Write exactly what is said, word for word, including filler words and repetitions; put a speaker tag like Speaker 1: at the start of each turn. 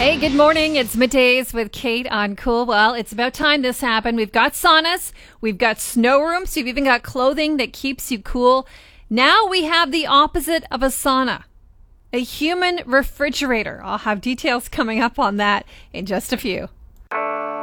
Speaker 1: Hey, good morning. It's Middays with Kate on Cool. Well, it's about time this happened. We've got saunas. We've got snow rooms. We've even got clothing that keeps you cool. Now we have the opposite of a sauna, a human refrigerator. I'll have details coming up on that in just a few.